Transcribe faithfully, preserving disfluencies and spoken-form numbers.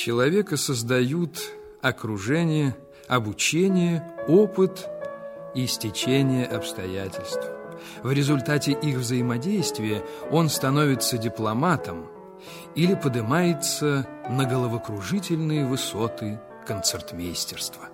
Человека создают окружение, обучение, опыт и стечение обстоятельств. В результате их взаимодействия он становится дипломатом или поднимается на головокружительные высоты концертмейстерства.